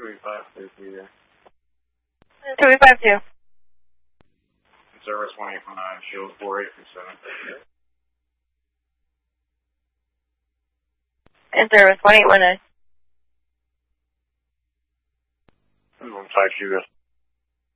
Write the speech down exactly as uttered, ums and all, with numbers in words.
two eight five two three there. two eight five two. Service one eight one nine, Shield four eight two seven. And service one eight one nine. one five two.